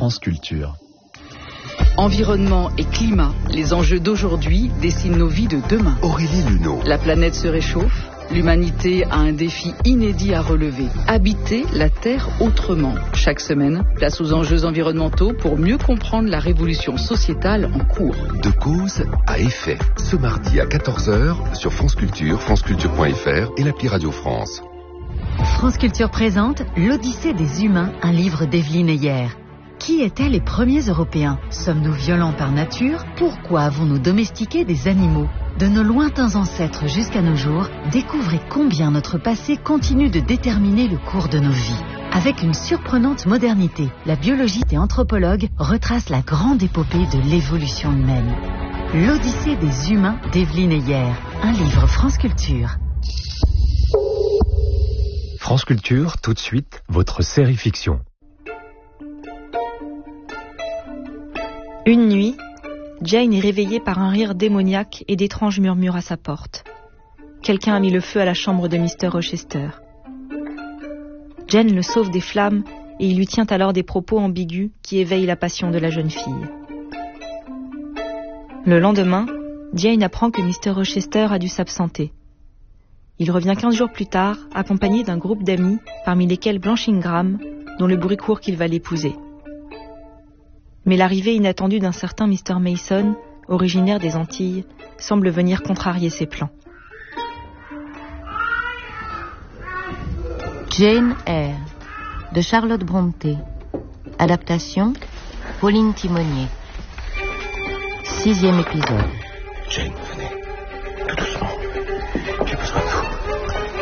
France Culture. Environnement et climat, les enjeux d'aujourd'hui dessinent nos vies de demain. Aurélie Luneau. La planète se réchauffe, l'humanité a un défi inédit à relever. Habiter la Terre autrement. Chaque semaine, place aux enjeux environnementaux pour mieux comprendre la révolution sociétale en cours. De cause à effet. Ce mardi à 14h sur France Culture, franceculture.fr et l'appli Radio France. France Culture présente L'Odyssée des humains, un livre d'Evelyne Heyer. Qui étaient les premiers Européens? Sommes-nous violents par nature? Pourquoi avons-nous domestiqué des animaux? De nos lointains ancêtres jusqu'à nos jours, découvrez combien notre passé continue de déterminer le cours de nos vies. Avec une surprenante modernité, la biologiste et anthropologue retrace la grande épopée de l'évolution humaine. L'Odyssée des humains d'Evelyne Heyer, un livre France Culture. France Culture, tout de suite, votre série fiction. Une nuit, Jane est réveillée par un rire démoniaque et d'étranges murmures à sa porte. Quelqu'un a mis le feu à la chambre de Mr. Rochester. Jane le sauve des flammes et il lui tient alors des propos ambigus qui éveillent la passion de la jeune fille. Le lendemain, Jane apprend que Mr. Rochester a dû s'absenter. Il revient 15 jours plus tard, accompagné d'un groupe d'amis, parmi lesquels Blanche Ingram, dont le bruit court qu'il va l'épouser. Mais l'arrivée inattendue d'un certain Mr. Mason, originaire des Antilles, semble venir contrarier ses plans. Jane Eyre, de Charlotte Brontë. Adaptation, Pauline Timonier. 6e épisode. Jane.